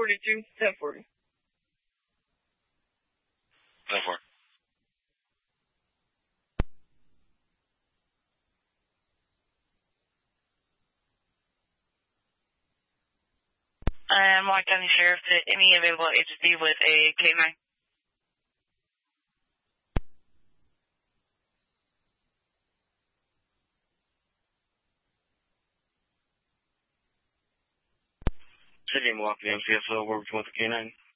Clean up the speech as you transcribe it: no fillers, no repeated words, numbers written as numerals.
42, 1040. 10-4. Mark County Sheriff to any available agency with a K9. City Milwaukee MCSO, working with the K9.